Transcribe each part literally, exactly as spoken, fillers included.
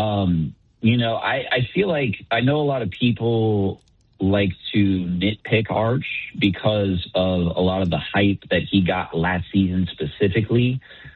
Um, you know, I, I feel like I know a lot of people like to nitpick Arch because of a lot of the hype that he got last season specifically.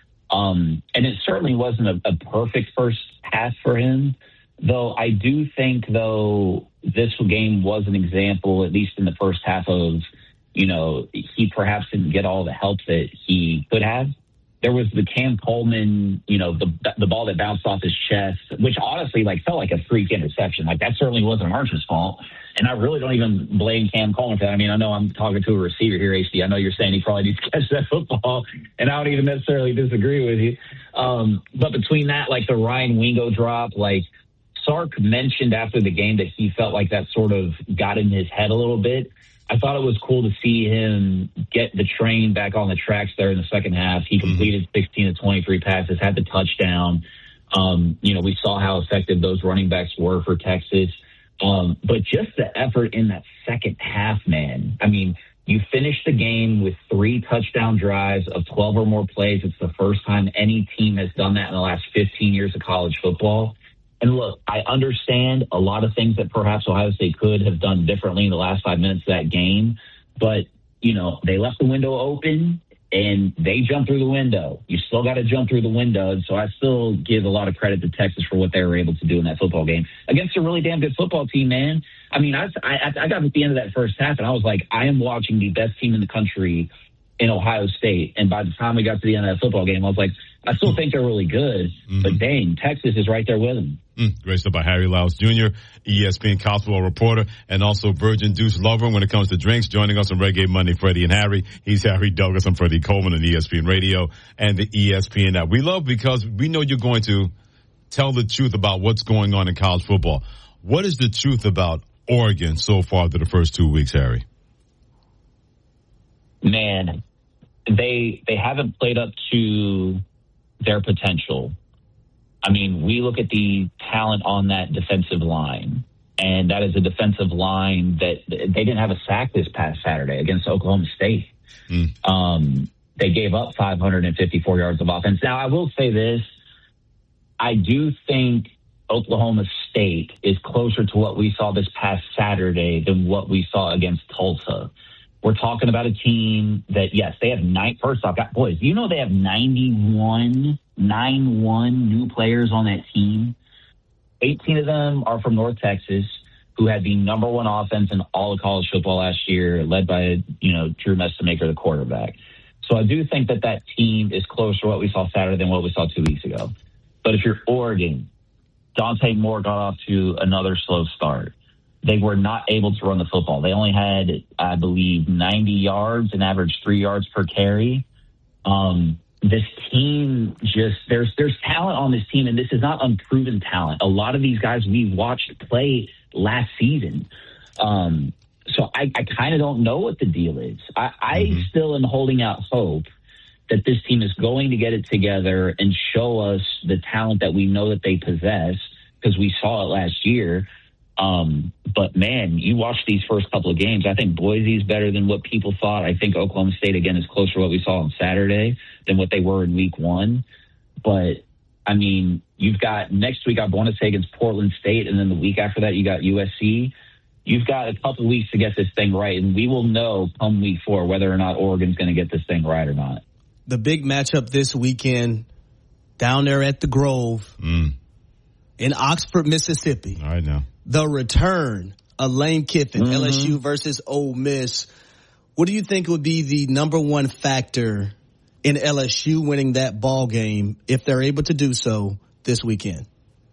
Um, and it certainly wasn't a, a perfect first half for him, though I do think, though, this game was an example, at least in the first half of, you know, he perhaps didn't get all the help that he could have. There was the Cam Coleman, you know, the the ball that bounced off his chest, which honestly, like, felt like a freak interception. Like, that certainly wasn't Arch's fault. And I really don't even blame Cam Coleman for that. I mean, I know I'm talking to a receiver here, H D. I know you're saying he probably needs to catch that football, and I don't even necessarily disagree with you. Um, but between that, like the Ryan Wingo drop, like Sark mentioned after the game that he felt like that sort of got in his head a little bit. I thought it was cool to see him get the train back on the tracks there in the second half. He completed sixteen of twenty-three passes, had the touchdown. Um, you know, we saw how effective those running backs were for Texas. Um, but just the effort in that second half, man. I mean, you finished the game with three touchdown drives of twelve or more plays. It's the first time any team has done that in the last fifteen years of college football. And look, I understand a lot of things that perhaps Ohio State could have done differently in the last five minutes of that game. But, you know, they left the window open and they jumped through the window. You still got to jump through the window. And so I still give a lot of credit to Texas for what they were able to do in that football game against a really damn good football team, man. I mean, I, I, I got at the end of that first half and I was like, I am watching the best team in the country in Ohio State. And by the time we got to the end of that football game, I was like, I still think they're really good, mm-hmm. but dang, Texas is right there with them. Mm, great stuff by Harry Lyles Junior, E S P N college football reporter, and also Virgin Deuce lover when it comes to drinks. Joining us on Reggae Monday, Freddie and Harry. He's Harry Douglas. I'm Freddie Coleman on E S P N Radio and the E S P N app. We love because we know you're going to tell the truth about what's going on in college football. What is the truth about Oregon so far through the first two weeks, Harry? Man, they they haven't played up to their potential. I mean, we look at the talent on that defensive line, and that is a defensive line that they didn't have a sack this past Saturday against Oklahoma State. Mm. Um, they gave up five hundred fifty-four yards of offense. Now, I will say this. I do think Oklahoma State is closer to what we saw this past Saturday than what we saw against Tulsa. We're talking about a team that, yes, they have nine. First off, boys, you know they have ninety-one, nine-one new players on that team. eighteen of them are from North Texas, who had the number one offense in all of college football last year, led by, you know, Drew Messamaker, the quarterback. So I do think that that team is closer to what we saw Saturday than what we saw two weeks ago. But if you're Oregon, Dante Moore got off to another slow start. They were not able to run the football. They only had, I believe, ninety yards and averaged three yards per carry. Um, this team just, there's there's talent on this team, and this is not unproven talent. A lot of these guys we watched play last season. Um, so I, I kind of don't know what the deal is. I, I mm-hmm. still am holding out hope that this team is going to get it together and show us the talent that we know that they possess, because we saw it last year. Um, but man, you watch these first couple of games. I think Boise's better than what people thought. I think Oklahoma State, again, is closer to what we saw on Saturday than what they were in week one. But I mean, you've got next week, I want to say against Portland State. And then the week after that, you got U S C. You've got a couple of weeks to get this thing right. And we will know come week four whether or not Oregon's going to get this thing right or not. The big matchup this weekend down there at the Grove mm. in Oxford, Mississippi. All right, now. The return of Lane Kiffin, mm-hmm. L S U versus Ole Miss. What do you think would be the number one factor in L S U winning that ball game if they're able to do so this weekend?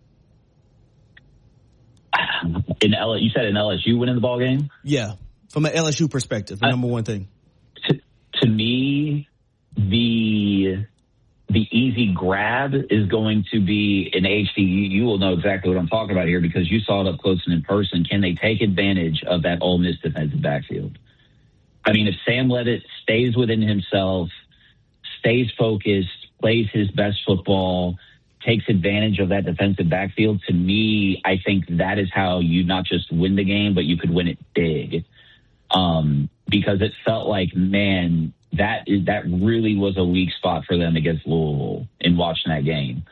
In L, you said in L S U winning the ball game? Yeah, from an L S U perspective, the uh, number one thing. To, to me, the the easy grab is going to be in H D. You, you will know exactly what I'm talking about here because you saw it up close and in person. Can they take advantage of that Ole Miss defensive backfield? I mean, if Sam Leavitt stays within himself, stays focused, plays his best football, takes advantage of that defensive backfield, to me, I think that is how you not just win the game, but you could win it big. Um, because it felt like, man, that is that really was a weak spot for them against Louisville in watching that game.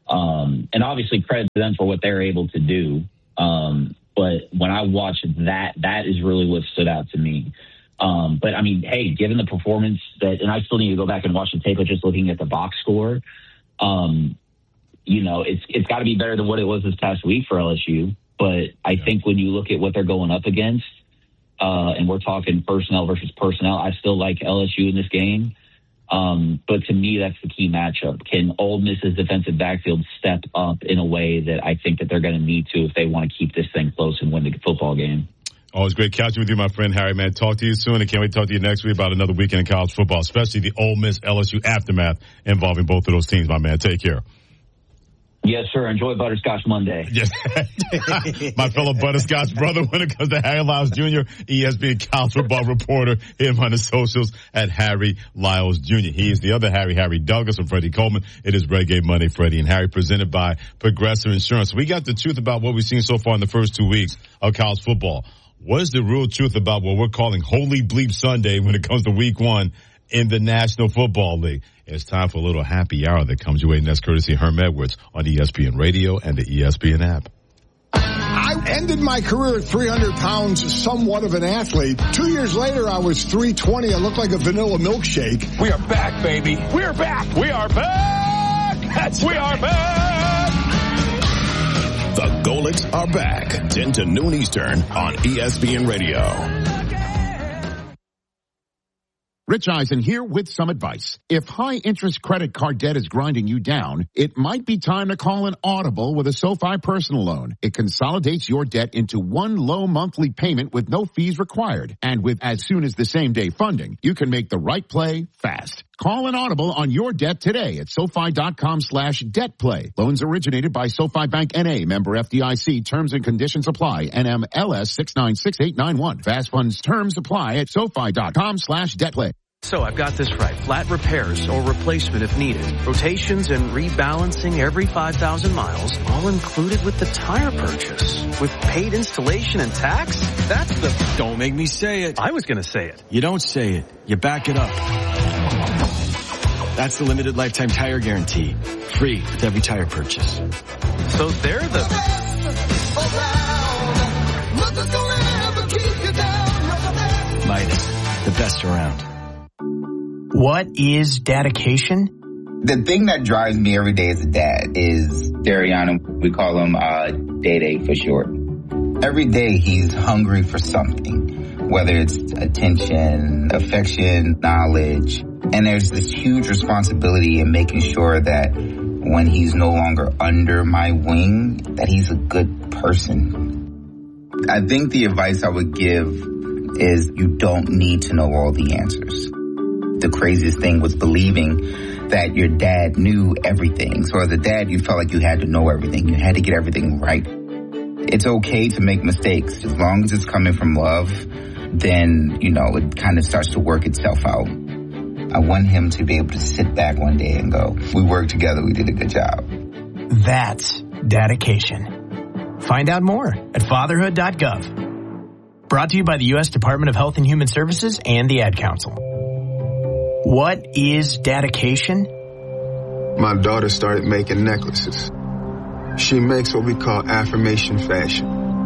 Um, and obviously credit to them for what they're able to do. Um, but when I watched that, that is really what stood out to me. Um, but I mean, hey, given the performance that, and I still need to go back and watch the tape, but just looking at the box score, um, you know, it's it's got to be better than what it was this past week for L S U. But I yeah. think when you look at what they're going up against, uh, and we're talking personnel versus personnel, I still like L S U in this game. Um, but to me, that's the key matchup. Can Ole Miss's defensive backfield step up in a way that I think that they're going to need to if they want to keep this thing close and win the football game? Always great catching with you, my friend Harry, man. Talk to you soon, and can't wait to talk to you next week about another weekend in college football, especially the Ole Miss L S U aftermath involving both of those teams, my man. Take care. Yes, sir. Enjoy Butterscotch Monday. Yes. My fellow Butterscotch brother when it comes to Harry Lyles Junior, E S P N college football reporter, him on the socials at Harry Lyles Junior He is the other Harry, Harry Douglas from Freddie Coleman. It is Reggae Monday, Freddie and Harry, presented by Progressive Insurance. We got the truth about what we've seen so far in the first two weeks of college football. What is the real truth about what we're calling Holy Bleep Sunday when it comes to week one in the National Football League? It's time for a little happy hour that comes your way, and that's courtesy of Herm Edwards on E S P N Radio and the E S P N app. I ended my career at three hundred pounds, somewhat of an athlete. Two years later, I was three twenty. I looked like a vanilla milkshake. We are back, baby. We're back. We are back. That's we are back. The Golics are back, ten to noon Eastern on E S P N Radio. Rich Eisen here with some advice. If high-interest credit card debt is grinding you down, it might be time to call an Audible with a SoFi personal loan. It consolidates your debt into one low monthly payment with no fees required. And with as soon as the same day funding, you can make the right play fast. Call an Audible on your debt today at SoFi.com slash debt play. Loans originated by SoFi Bank N A, member F D I C. Terms and conditions apply. N M L S six nine six eight nine one. Fast funds terms apply at SoFi.com slash debt play. So I've got this right. Flat repairs or replacement if needed. Rotations and rebalancing every five thousand miles, all included with the tire purchase. With paid installation and tax? That's the... Don't make me say it. I was going to say it. You don't say it. You back it up. That's the limited lifetime tire guarantee. Free with every tire purchase. So they're the... Midas, the best around. What is dedication? The thing that drives me every day as a dad is Dariana. We call him uh, Day-Day for short. Every day he's hungry for something, whether it's attention, affection, knowledge. And there's this huge responsibility in making sure that when he's no longer under my wing, that he's a good person. I think the advice I would give is you don't need to know all the answers. The craziest thing was believing that your dad knew everything. So as a dad, you felt like you had to know everything. You had to get everything right. It's okay to make mistakes. As long as it's coming from love, then, you know, it kind of starts to work itself out. I want him to be able to sit back one day and go, we worked together, we did a good job. That's dedication. Find out more at fatherhood dot gov. Brought to you by the U S Department of Health and Human Services and the Ad Council. What is dedication? My daughter started making necklaces. She makes what we call affirmation fashion.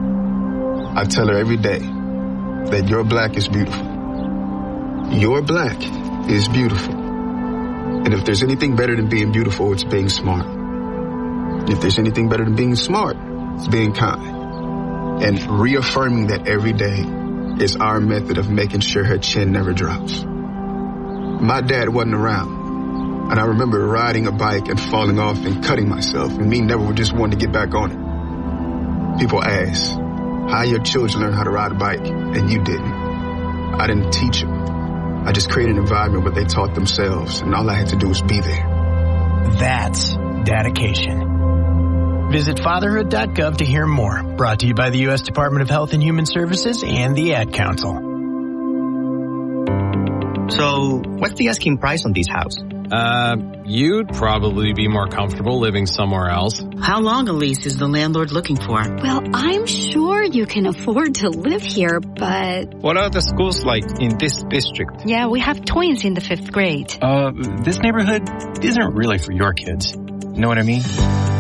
I tell her every day that your black is beautiful. Your black is beautiful. And if there's anything better than being beautiful, it's being smart. If there's anything better than being smart, it's being kind. And reaffirming that every day is our method of making sure her chin never drops. My dad wasn't around, and I remember riding a bike and falling off and cutting myself, and me never just wanted to get back on it. People ask, how your children learn how to ride a bike, and you didn't. I didn't teach them. I just created an environment where they taught themselves, and all I had to do was be there. That's dedication. Visit fatherhood dot gov to hear more. Brought to you by the U S Department of Health and Human Services and the Ad Council. So, what's the asking price on this house? Uh, you'd probably be more comfortable living somewhere else. How long a lease is the landlord looking for? Well, I'm sure you can afford to live here, but... What are the schools like in this district? Yeah, we have twins in the fifth grade. Uh, this neighborhood isn't really for your kids. You know what I mean?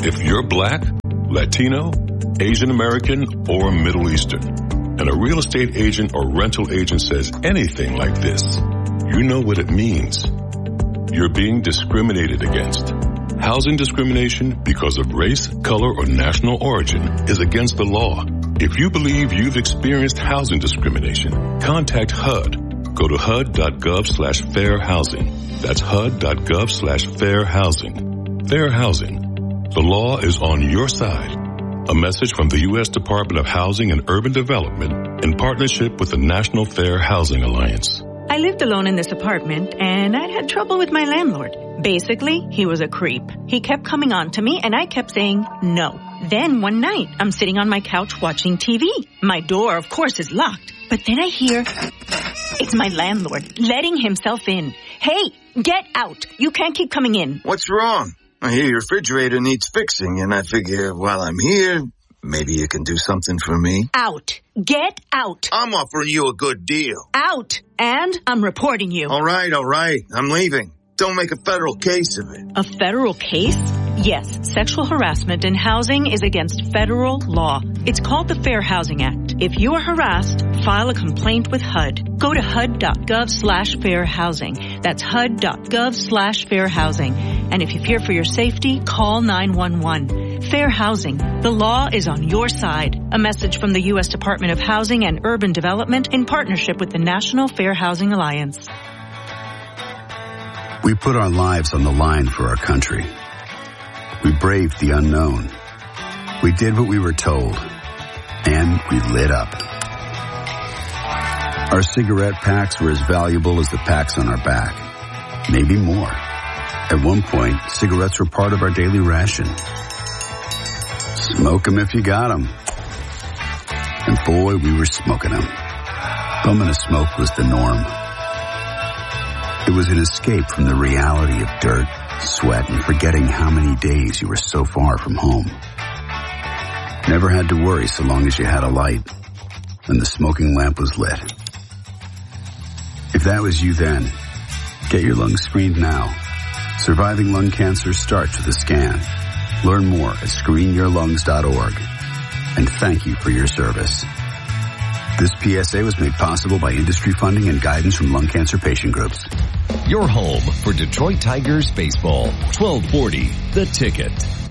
If you're black, Latino, Asian American, or Middle Eastern, and a real estate agent or rental agent says anything like this, you know what it means. You're being discriminated against. Housing discrimination because of race, color, or national origin is against the law. If you believe you've experienced housing discrimination, contact H U D. Go to H U D dot gov slash fair housing. That's H U D dot gov slash fair housing. Fair housing. The law is on your side. A message from the U S Department of Housing and Urban Development in partnership with the National Fair Housing Alliance. I lived alone in this apartment, and I'd had trouble with my landlord. Basically, he was a creep. He kept coming on to me, and I kept saying no. Then one night, I'm sitting on my couch watching T V. My door, of course, is locked. But then I hear it's my landlord letting himself in. Hey, get out. You can't keep coming in. What's wrong? I hear your refrigerator needs fixing, and I figure while I'm here, maybe you can do something for me. Out. Get out. I'm offering you a good deal. Out. And I'm reporting you. All right, all right. I'm leaving. Don't make a federal case of it. A federal case? Yes, sexual harassment in housing is against federal law. It's called the Fair Housing Act. If you are harassed, file a complaint with H U D. Go to H U D dot gov slash fair housing. That's H U D dot gov slash fair housing. And if you fear for your safety, call nine one one. Fair housing. The law is on your side. A message from the U S Department of Housing and Urban Development in partnership with the National Fair Housing Alliance. We put our lives on the line for our country. We braved the unknown. We did what we were told. And we lit up. Our cigarette packs were as valuable as the packs on our back. Maybe more. At one point, cigarettes were part of our daily ration. Smoke 'em if you got 'em. And boy, we were smoking 'em. Bumming a smoke was the norm. It was an escape from the reality of dirt, sweat, and forgetting how many days you were so far from home. Never had to worry so long as you had a light and the smoking lamp was lit. If that was you then, get your lungs screened now. Surviving lung cancer starts with a scan. Learn more at screen your lungs dot org. And thank you for your service. This P S A was made possible by industry funding and guidance from lung cancer patient groups. Your home for Detroit Tigers baseball. twelve forty, The Ticket.